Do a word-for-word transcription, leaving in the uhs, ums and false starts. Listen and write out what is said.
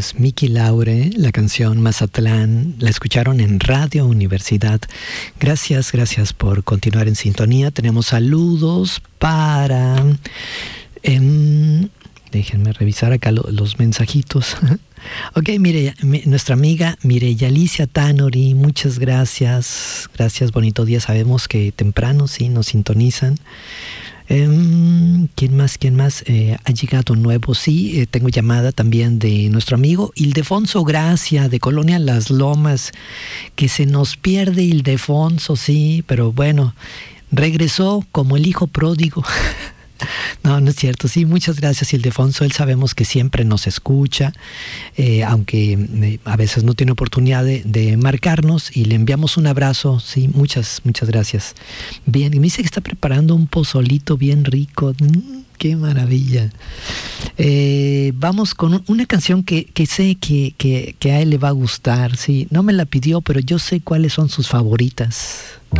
es Miki Laure, la canción Mazatlán, la escucharon en Radio Universidad. Gracias, gracias por continuar en sintonía. Tenemos saludos para... Eh, déjenme revisar acá lo, los mensajitos. Ok, mire, mi, nuestra amiga Mireya Alicia Tanori, muchas gracias. Gracias, bonito día. Sabemos que temprano sí nos sintonizan. Um, ¿Quién más? ¿Quién más? Eh, ha llegado nuevo, sí, eh, tengo llamada también de nuestro amigo Ildefonso Gracia, de Colonia Las Lomas, que se nos pierde Ildefonso, sí, pero bueno, regresó como el hijo pródigo. No, no es cierto. Sí, muchas gracias, Ildefonso. Él sabemos que siempre nos escucha, eh, aunque eh, a veces no tiene oportunidad de, de marcarnos, y le enviamos un abrazo. Sí, muchas, muchas gracias. Bien, y me dice que está preparando un pozolito bien rico. Mm, ¡qué maravilla! Eh, vamos con una canción que, que sé que, que, que a él le va a gustar. Sí, no me la pidió, pero yo sé cuáles son sus favoritas.